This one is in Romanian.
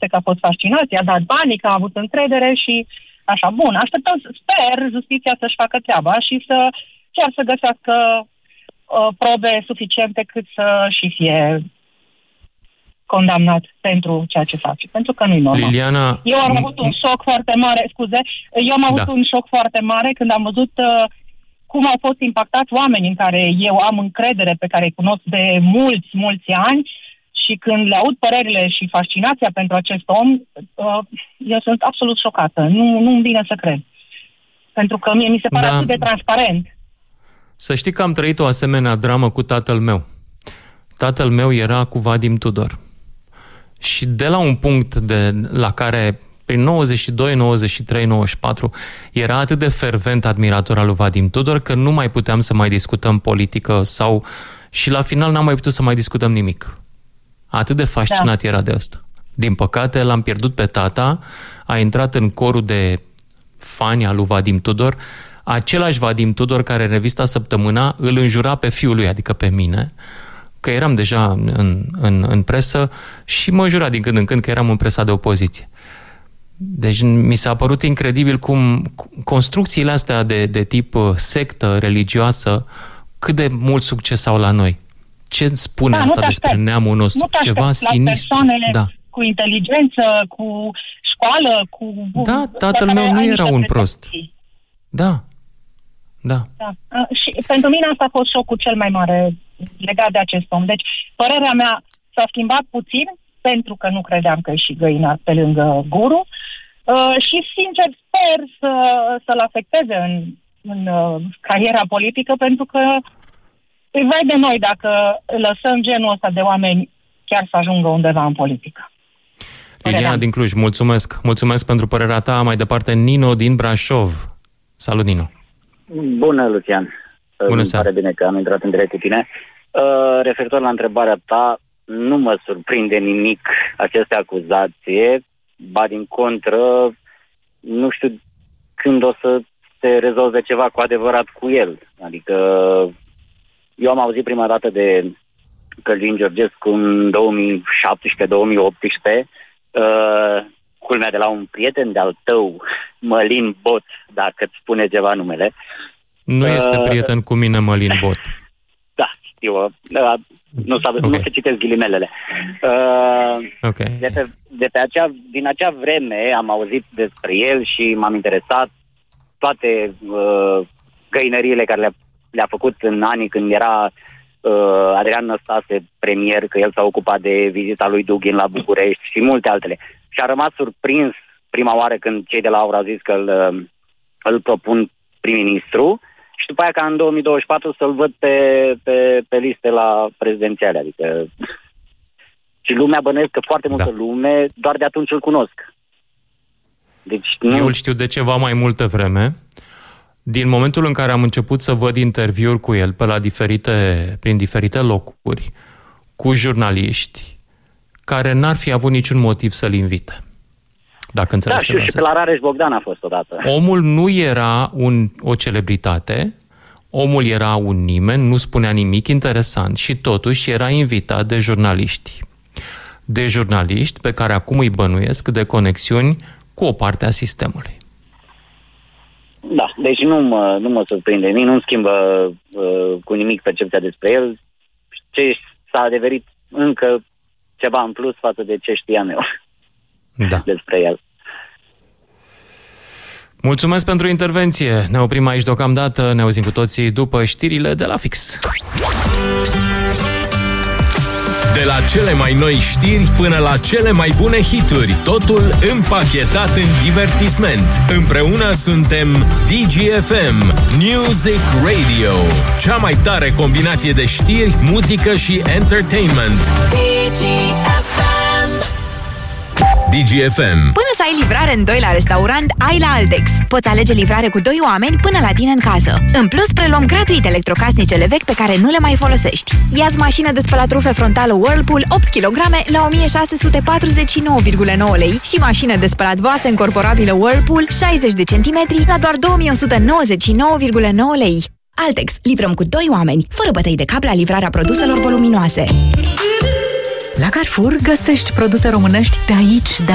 că a fost fascinat, i-a dat banii, că a avut încredere și așa. Bun, așteptăm, sper, justiția să-și facă treaba și chiar să găsească probe suficiente cât să și fie condamnat pentru ceea ce face, pentru că nu-i normal. Liliana... Eu am avut un șoc foarte mare, un șoc foarte mare când am văzut cum au fost impactați oamenii în care eu am încredere, pe care îi cunosc de mulți ani, și când le aud părerile și fascinația pentru acest om, eu sunt absolut șocată. Nu-mi vine să cred. Pentru că mie mi se pare atât de transparent. Să știi că am trăit o asemenea dramă cu tatăl meu. Tatăl meu era cu Vadim Tudor. Și de la un punct la care, prin 92, 93, 94, era atât de fervent admirator al lui Vadim Tudor, că nu mai puteam să mai discutăm politică și la final n-am mai putut să mai discutăm nimic. Atât de fascinat era de asta. Din păcate, l-am pierdut pe tata, a intrat în corul de fani al lui Vadim Tudor, același Vadim Tudor care în revista Săptămâna îl înjura pe fiul lui, adică pe mine, că eram deja în presă și mă jura din când în când că eram în presa de opoziție. Deci mi s-a părut incredibil cum construcțiile astea de tip sectă religioasă, cât de mult succes au la noi. Ce spune asta despre neamul nostru? Ceva sinistru. Persoane cu inteligență, cu școală, cu... Da, tatăl meu nu era un prost. Da. Și pentru mine asta a fost șocul cel mai mare legat de acest om. Deci, părerea mea s-a schimbat puțin, pentru că nu credeam că e și găina pe lângă guru, și, sincer, sper să-l afecteze în cariera politică, pentru că îi vai de noi dacă lăsăm genul ăsta de oameni chiar să ajungă undeva în politică. Liliana din Cluj, mulțumesc. Mulțumesc pentru părerea ta. Mai departe, Nino din Brașov. Salut, Nino. Bună, Lucian. Bună seara. Pare bine că am intrat în direct cu tine. Referitor la întrebarea ta, nu mă surprinde nimic aceste acuzație, ba din contră, nu știu când o să se rezolve ceva cu adevărat cu el. Adică eu am auzit prima dată de Călin Georgescu în 2017-2018, culmea de la un prieten de-al tău, Mălin Bot, dacă îți spune ceva numele. Nu este prieten cu mine Mălin Bot. Da, știu. Nu se citesc ghilimelele. Okay. Din acea vreme am auzit despre el și m-am interesat toate găinăriile care le-a făcut în anii când era Adrian Năstase premier, că el s-a ocupat de vizita lui Dugin la București și multe altele. Și a rămas surprins prima oară când cei de la AUR au zis că îl propun prim-ministru și după aia ca în 2024 să-l văd pe liste la prezidențiale. Adică și lumea, bănuiesc că foarte multă lume doar de atunci îl cunosc. Deci eu îl știu de ceva mai multă vreme. Din momentul în care am început să văd interviuri cu el prin diferite locuri, cu jurnaliști care n-ar fi avut niciun motiv să-l invite. Dacă înțelegi ce vreau să spun. Și pe la Rareș Bogdan a fost odată. Omul nu era o celebritate, omul era un nimeni, nu spunea nimic interesant și totuși era invitat de jurnaliști. De jurnaliști pe care acum îi bănuiesc de conexiuni cu o parte a sistemului. Da, deci nu mă surprinde, nu schimbă cu nimic percepția despre el. Ce s-a adeverit încă ceva în plus față de ce știam eu despre el. Mulțumesc pentru intervenție. Ne oprim aici deocamdată. Ne auzim cu toții după știrile de la Fix. De la cele mai noi știri până la cele mai bune hituri, totul împachetat în divertisment. Împreună suntem DGFM, Music Radio, cea mai tare combinație de știri, muzică și entertainment. DGFM. Până să ai livrare în 2 la restaurant, ai la Altex. Poți alege livrare cu 2 oameni până la tine în casă. În plus, preluăm gratuit electrocasnicele vechi pe care nu le mai folosești. Ia-ți mașină de spălat rufe frontală Whirlpool 8 kg la 1649,9 lei și mașină de spălat vase încorporabilă Whirlpool 60 de centimetri la doar 2199,9 lei. Altex. Livrăm cu 2 oameni, fără bătăi de cap la livrarea produselor voluminoase. La Carrefour găsești produse românești de aici, de